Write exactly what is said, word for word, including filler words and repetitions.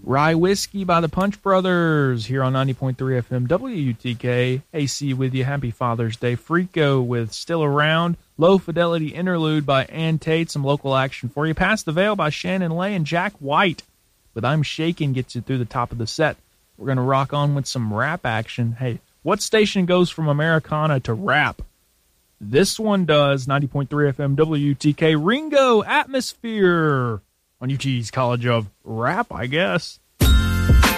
Rye Whiskey by the Punch Brothers here on ninety point three F M W U T K. A C with you. Happy Father's Day. Freako with Still Around. Low Fidelity Interlude by Ann Tate. Some local action for you. Pass the Veil by Shannon Lay, and Jack White with I'm Shaking gets you through the top of the set. We're going to rock on with some rap action. Hey, what station goes from Americana to rap? This one does. ninety point three F M W U T K. Ringo, Atmosphere on U T's College of Rap, I guess.